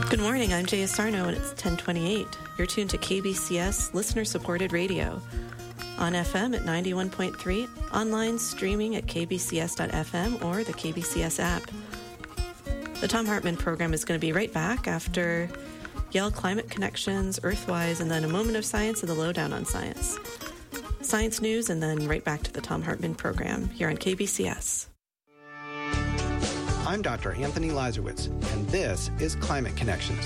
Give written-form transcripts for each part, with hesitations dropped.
Good morning, I'm Jaya Sarno, and it's 1028. You're tuned to KBCS listener-supported radio. On FM at 91.3, online streaming at kbcs.fm or the KBCS app. The Thom Hartmann program is going to be right back after Yale Climate Connections, Earthwise, and then a moment of science and the lowdown on science. Science news, and then right back to the Thom Hartmann program here on KBCS. I'm Dr. Anthony Lazarowitz, and this is Climate Connections.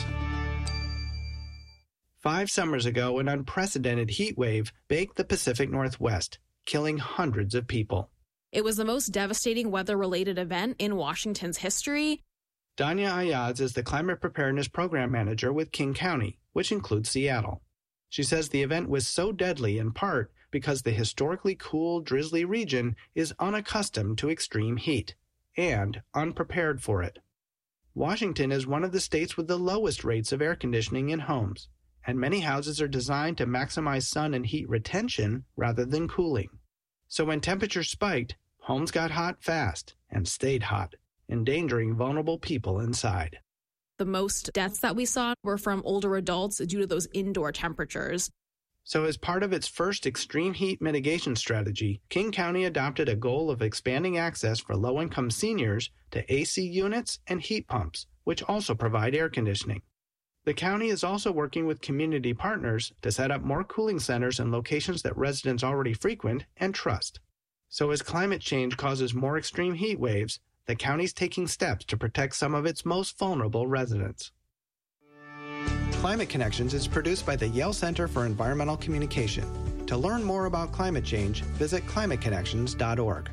5 summers ago, an unprecedented heat wave baked the Pacific Northwest, killing hundreds of people. It was the most devastating weather-related event in Washington's history. Danya Ayaz is the Climate Preparedness Program Manager with King County, which includes Seattle. She says the event was so deadly in part because the historically cool, drizzly region is unaccustomed to extreme heat and unprepared for it. Washington is one of the states with the lowest rates of air conditioning in homes, and many houses are designed to maximize sun and heat retention rather than cooling. So when temperatures spiked, homes got hot fast and stayed hot, endangering vulnerable people inside. The most deaths that we saw were from older adults due to those indoor temperatures. So as part of its first extreme heat mitigation strategy, King County adopted a goal of expanding access for low-income seniors to AC units and heat pumps, which also provide air conditioning. The county is also working with community partners to set up more cooling centers in locations that residents already frequent and trust. So as climate change causes more extreme heat waves, the county's taking steps to protect some of its most vulnerable residents. Climate Connections is produced by the Yale Center for Environmental Communication. To learn more about climate change, visit climateconnections.org.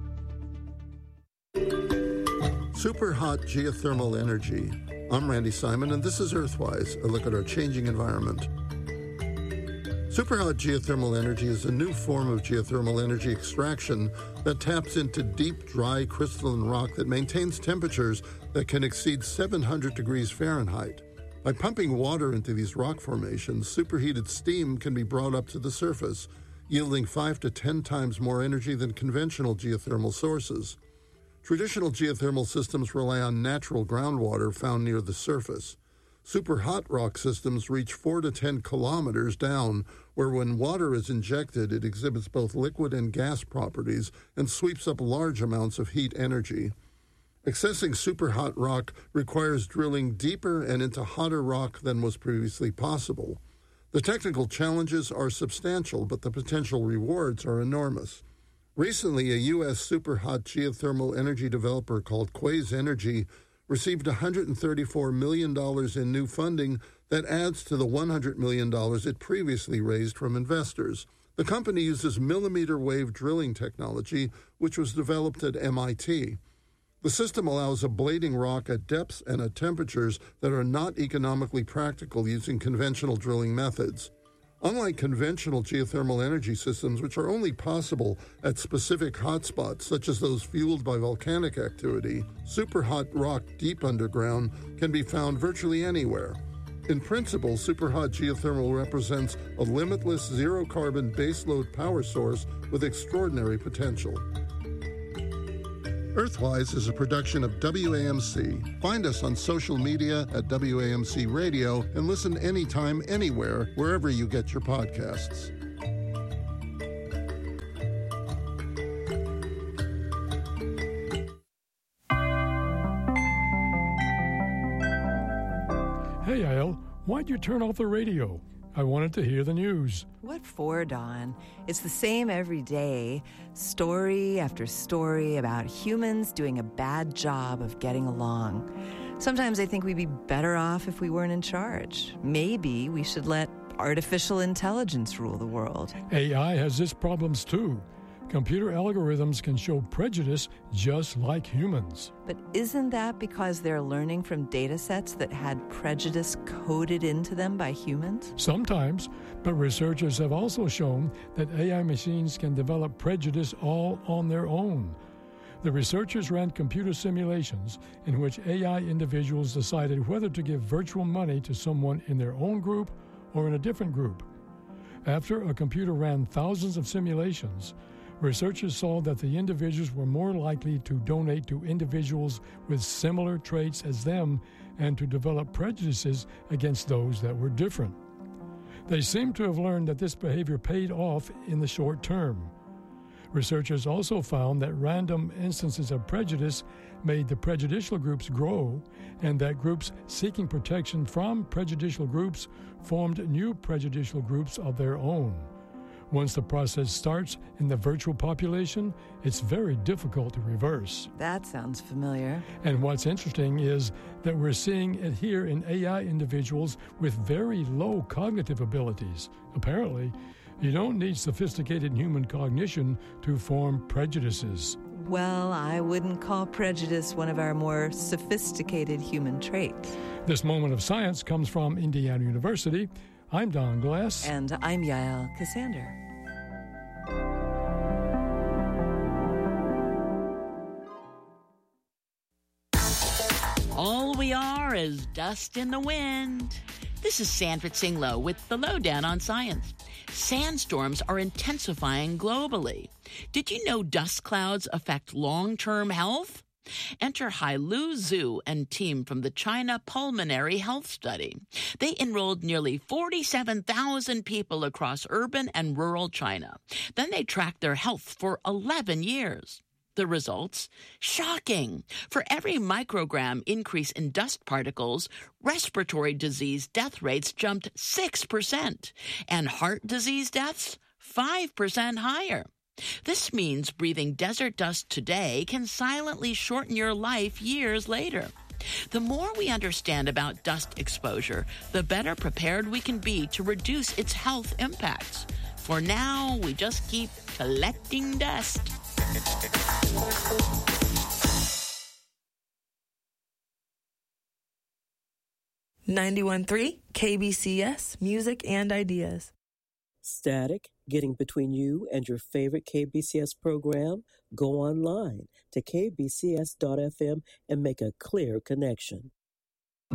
Super hot geothermal energy. I'm Randy Simon, and this is Earthwise, a look at our changing environment. Superhot geothermal energy is a new form of geothermal energy extraction that taps into deep, dry, crystalline rock that maintains temperatures that can exceed 700 degrees Fahrenheit. By pumping water into these rock formations, superheated steam can be brought up to the surface, yielding 5 to 10 times more energy than conventional geothermal sources. Traditional geothermal systems rely on natural groundwater found near the surface. Superhot rock systems reach 4 to 10 kilometers down, where when water is injected, it exhibits both liquid and gas properties and sweeps up large amounts of heat energy. Accessing superhot rock requires drilling deeper and into hotter rock than was previously possible. The technical challenges are substantial, but the potential rewards are enormous. Recently, a U.S. superhot geothermal energy developer called Quaise Energy received $134 million in new funding that adds to the $100 million it previously raised from investors. The company uses millimeter wave drilling technology, which was developed at MIT. The system allows ablating rock at depths and at temperatures that are not economically practical using conventional drilling methods. Unlike conventional geothermal energy systems, which are only possible at specific hotspots, such as those fueled by volcanic activity, superhot rock deep underground can be found virtually anywhere. In principle, superhot geothermal represents a limitless zero-carbon baseload power source with extraordinary potential. Earthwise is a production of WAMC. Find us on social media at WAMC Radio and listen anytime, anywhere, wherever you get your podcasts. Hey, Al, why'd you turn off the radio? I wanted to hear the news. What for, Don? It's the same every day. Story after story about humans doing a bad job of getting along. Sometimes I think we'd be better off if we weren't in charge. Maybe we should let artificial intelligence rule the world. AI has its problems too. Computer algorithms can show prejudice just like humans. But isn't that because they're learning from data sets that had prejudice coded into them by humans? Sometimes, but researchers have also shown that AI machines can develop prejudice all on their own. The researchers ran computer simulations in which AI individuals decided whether to give virtual money to someone in their own group or in a different group. After a computer ran thousands of simulations, Researchers saw that the individuals were more likely to donate to individuals with similar traits as them and to develop prejudices against those that were different. They seem to have learned that this behavior paid off in the short term. Researchers also found that random instances of prejudice made the prejudicial groups grow, and that groups seeking protection from prejudicial groups formed new prejudicial groups of their own. Once the process starts in the virtual population, it's very difficult to reverse. That sounds familiar. And what's interesting is that we're seeing it here in AI individuals with very low cognitive abilities. Apparently, you don't need sophisticated human cognition to form prejudices. Well, I wouldn't call prejudice one of our more sophisticated human traits. This moment of science comes from Indiana University. I'm Don Glass. And I'm Yael Cassander. All we are is dust in the wind. This is Sandra Tsinglow with the Lowdown on Science. Sandstorms are intensifying globally. Did you know dust clouds affect long-term health? Enter Hailu Zhu and team from the China Pulmonary Health Study. They enrolled nearly 47,000 people across urban and rural China. Then they tracked their health for 11 years. The results? Shocking. For every microgram increase in dust particles, respiratory disease death rates jumped 6%, and heart disease deaths 5% higher. This means breathing desert dust today can silently shorten your life years later. The more we understand about dust exposure, the better prepared we can be to reduce its health impacts. For now, we just keep collecting dust. 91.3 KBCS Music and Ideas. Static getting between you and your favorite KBCS program? Go online to kbcs.fm and make a clear connection.